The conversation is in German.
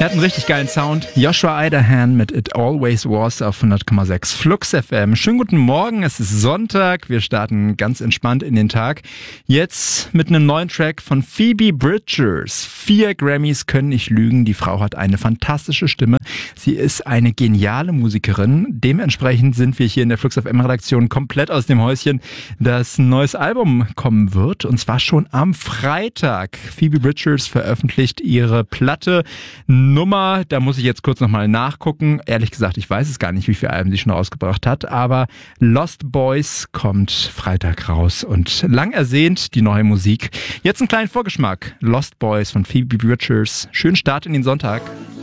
Er hat einen richtig geilen Sound. Joshua Idahan mit It Always Was auf 100,6 Flux FM. Schönen guten Morgen, es ist Sonntag. Wir starten ganz entspannt in den Tag. Jetzt mit einem neuen Track von Phoebe Bridgers. 4 Grammys können nicht lügen. Die Frau hat eine fantastische Stimme. Sie ist eine geniale Musikerin. Dementsprechend sind wir hier in der Flux FM Redaktion komplett aus dem Häuschen, dass ein neues Album kommen wird. Und zwar schon am Freitag. Phoebe Bridgers veröffentlicht ihre Platte Nummer, da muss ich jetzt kurz nochmal nachgucken. Ehrlich gesagt, ich weiß es gar nicht, wie viele Alben sie schon rausgebracht hat, aber Lost Boys kommt Freitag raus und lang ersehnt die neue Musik. Jetzt einen kleinen Vorgeschmack. Lost Boys von Phoebe Bridgers. Schönen Start in den Sonntag.